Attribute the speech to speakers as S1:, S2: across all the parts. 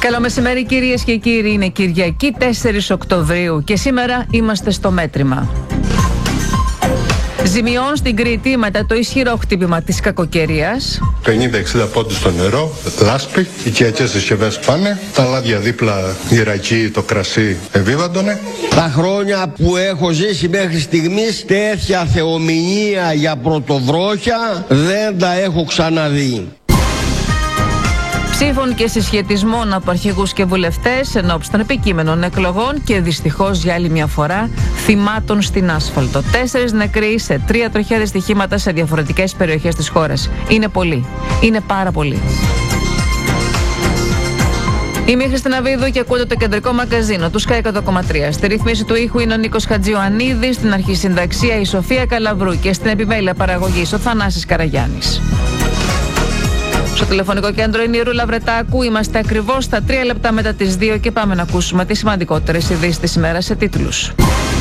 S1: Καλό μεσημέρι κυρίες και κύριοι, είναι Κυριακή 4 Οκτωβρίου και σήμερα είμαστε στο μέτρημα. Ζημιών στην Κρήτη μετά το ισχυρό χτύπημα της κακοκαιρίας.
S2: 50-60 πόντους στο νερό, λάσπη, οικιακές συσκευές πάνε, τα λάδια δίπλα, η ρακή, το κρασί ευίβαντωνε.
S3: Τα χρόνια που έχω ζήσει μέχρι στιγμής τέτοια θεομηνία για πρωτοβρόχια δεν τα έχω ξαναδεί.
S1: Ψήφων και συσχετισμών από αρχηγούς και βουλευτές ενόψει των επικείμενων εκλογών και δυστυχώς για άλλη μια φορά θυμάτων στην άσφαλτο. 4 νεκροί σε 3 τροχαία δυστυχήματα σε διαφορετικές περιοχές της χώρας. Είναι πολύ. Είναι πάρα πολύ. Είμαι η Χριστίνα Βίδου και ακούτε το κεντρικό μαγκαζίνο του Sky 100,3. Στη ρύθμιση του ήχου είναι ο Νίκος Χατζιωαννίδης, στην αρχισυνταξία η Σοφία Καλαβρού και στην επιμέλεια παραγωγής ο Θανάσης Καραγιάννης. Στο τηλεφωνικό κέντρο είναι η Ρούλα Βρετάκου. Είμαστε ακριβώς στα 3 λεπτά μετά τις 2 και πάμε να ακούσουμε τις σημαντικότερες ειδήσεις της ημέρας σε τίτλους.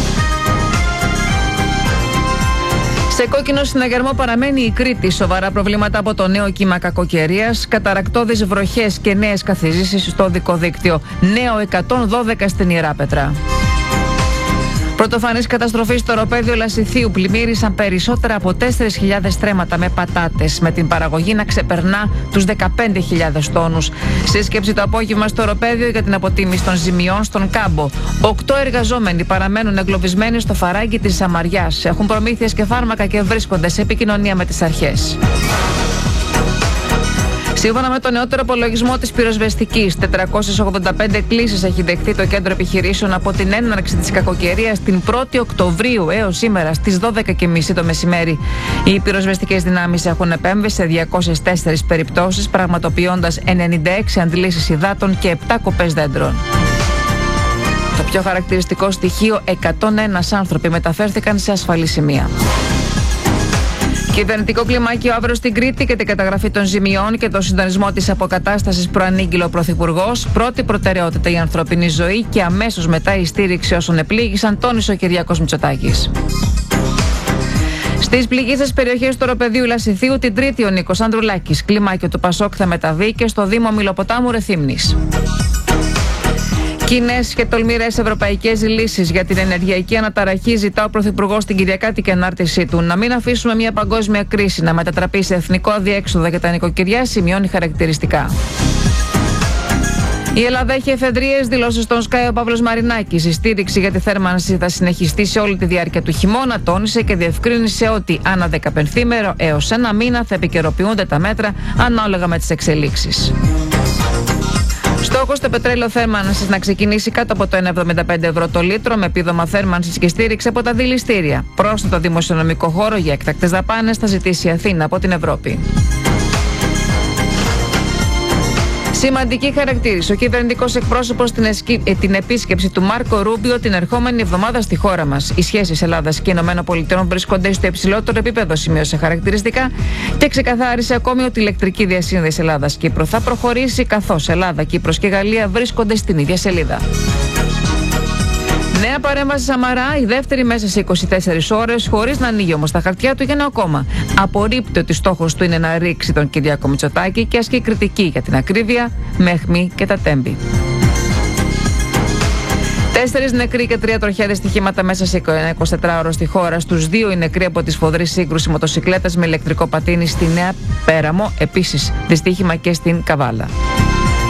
S1: Σε κόκκινο συναγερμό παραμένει η Κρήτη. Σοβαρά προβλήματα από το νέο κύμα κακοκαιρίας, καταρακτώδεις βροχές και νέες καθιζήσεις στο οδικό δίκτυο. Νέο 112 στην Ιεράπετρα. Πρωτοφανής καταστροφή στο οροπέδιο Λασιθίου. Πλημμύρισαν περισσότερα από 4.000 στρέμματα με πατάτες, με την παραγωγή να ξεπερνά τους 15.000 τόνους. Σύσκεψη το απόγευμα στο οροπέδιο για την αποτίμηση των ζημιών στον Κάμπο. 8 εργαζόμενοι παραμένουν εγκλωβισμένοι στο φαράγγι της Σαμαριάς. Έχουν προμήθειες και φάρμακα και βρίσκονται σε επικοινωνία με τις αρχές. Σύμφωνα με το νεότερο απολογισμό της πυροσβεστικής, 485 κλήσεις έχει δεχθεί το κέντρο επιχειρήσεων από την έναρξη της κακοκαιρίας την 1η Οκτωβρίου έως σήμερα στις 12.30 το μεσημέρι. Οι πυροσβεστικές δυνάμεις έχουν επέμβει σε 204 περιπτώσεις, πραγματοποιώντας 96 αντλήσεις υδάτων και 7 κοπές δέντρων. Το πιο χαρακτηριστικό στοιχείο, 101 άνθρωποι μεταφέρθηκαν σε ασφαλή σημεία. Κυβερνητικό κλιμάκιο αύριο στην Κρήτη και την καταγραφή των ζημιών και τον συντονισμό της αποκατάστασης προανήγγειλε ο Πρωθυπουργός. Πρώτη προτεραιότητα η ανθρώπινη ζωή και αμέσως μετά η στήριξη όσων επλήγησαν, τόνισε ο Κυριάκος Μητσοτάκης. Στις πληγήσεις περιοχές του οροπεδίου Λασιθίου την Τρίτη ο Νίκος Ανδρουλάκης. Κλιμάκιο του Πασόκ θα μεταβεί και στο Δήμο Μηλοποτάμου Ρεθύμνης. Κοινές και τολμηρές ευρωπαϊκές λύσεις για την ενεργειακή αναταραχή ζητά ο Πρωθυπουργός στην Κυριακάτικη ανάρτησή του. Να μην αφήσουμε μια παγκόσμια κρίση να μετατραπεί σε εθνικό αδιέξοδο για τα νοικοκυριά, σημειώνει χαρακτηριστικά. Η Ελλάδα έχει εφεδρείες, δηλώσει στον Sky ο Παύλος Μαρινάκης. Η στήριξη για τη θέρμανση θα συνεχιστεί σε όλη τη διάρκεια του χειμώνα, τόνισε και διευκρίνησε ότι ανά 15ημερο έως ένα μήνα θα επικαιροποιούνται τα μέτρα ανάλογα με τις εξελίξεις. Στόχος το πετρέλαιο θέρμανσης να ξεκινήσει κάτω από το 1,75 ευρώ το λίτρο με επίδομα θέρμανσης και στήριξη από τα δηληστήρια. Πρόσθετο δημοσιονομικό χώρο για έκτακτες δαπάνες θα ζητήσει η Αθήνα από την Ευρώπη. Σημαντική χαρακτήρισε ο κυβερνητικός εκπρόσωπος την επίσκεψη του Μάρκο Ρούμπιο την ερχόμενη εβδομάδα στη χώρα μας. Οι σχέσεις Ελλάδας και ΗΠΑ βρίσκονται στο υψηλότερο επίπεδο, σημείωσε χαρακτηριστικά και ξεκαθάρισε ακόμη ότι η ηλεκτρική διασύνδεση Ελλάδας-Κύπρο θα προχωρήσει καθώς Ελλάδα, Κύπρος και Γαλλία βρίσκονται στην ίδια σελίδα. Νέα παρέμβαση Σαμαρά, η δεύτερη μέσα σε 24 ώρες, χωρίς να ανοίγει όμως τα χαρτιά του για ένα κόμμα. Απορρίπτει ότι στόχος του είναι να ρίξει τον Κυριάκο Μητσοτάκη και ασκεί κριτική για την ακρίβεια, με αιχμή και τα τέμπη. 4 νεκροί και 3 τροχαία δυστυχήματα μέσα σε 24 στη χώρα. Στους 2 οι νεκροί από τη σφοδρή σύγκρουση μοτοσικλέτας με ηλεκτρικό πατίνι στη Νέα Πέραμο. Επίσης, δυστύχημα και στην Καβάλα.